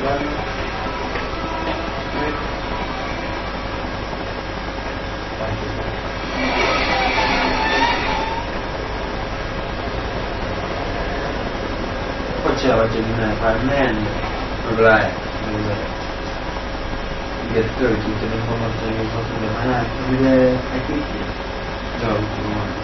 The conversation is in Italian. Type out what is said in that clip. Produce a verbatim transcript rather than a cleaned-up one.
Poi c'è la Gemini Farman, Reply, il direttore di tutte le informazioni che possono emanare, come le acquisti, già l'ultimo anno.